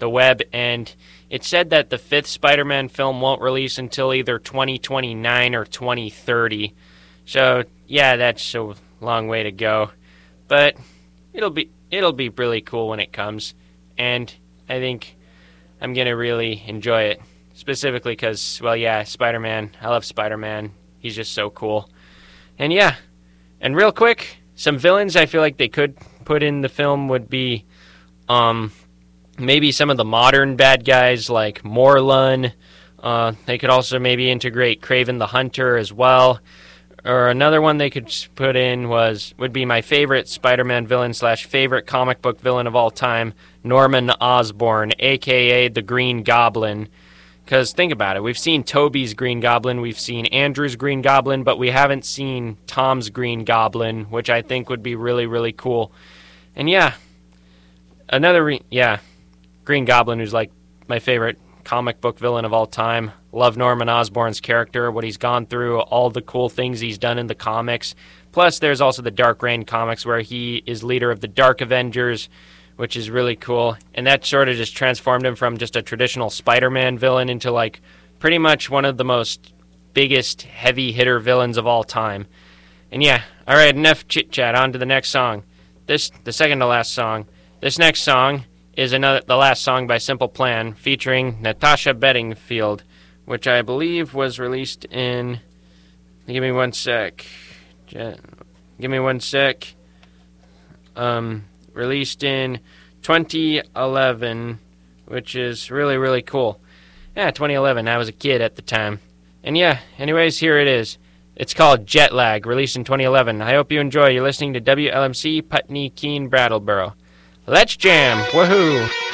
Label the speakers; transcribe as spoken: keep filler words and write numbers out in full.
Speaker 1: the web, and it said that the fifth Spider-Man film won't release until either twenty twenty-nine or twenty thirty. So, yeah, that's a long way to go. But it'll be it'll be really cool when it comes, and I think I'm going to really enjoy it, specifically because, well, yeah, Spider-Man. I love Spider-Man. He's just so cool. And, yeah, and real quick, some villains I feel like they could put in the film would be um, maybe some of the modern bad guys like Morlun. Uh, they could also maybe integrate Kraven the Hunter as well. Or another one they could put in was would be my favorite Spider-Man villain slash favorite comic book villain of all time, Norman Osborn, a k a the Green Goblin. Because think about it, we've seen Tobey's Green Goblin, we've seen Andrew's Green Goblin, but we haven't seen Tom's Green Goblin, which I think would be really, really cool. And yeah, another, re- yeah, Green Goblin, who's like my favorite comic book villain of all time. Love Norman Osborn's character, what he's gone through, all the cool things he's done in the comics. Plus, there's also the Dark Reign comics where he is leader of the Dark Avengers, which is really cool. And that sort of just transformed him from just a traditional Spider-Man villain into like pretty much one of the most biggest heavy hitter villains of all time. And yeah, all right, enough chit-chat. On to the next song. This, the second to last song. This next song is another the last song by Simple Plan, featuring Natasha Bedingfield, which I believe was released in... Give me one sec. Give me one sec. Um, released in twenty eleven, which is really, really cool. Yeah, twenty eleven. I was a kid at the time. And yeah, anyways, here it is. It's called Jet Lag, released in twenty eleven. I hope you enjoy. You're listening to W L M C Putney Keene Brattleboro. Let's jam! Woohoo!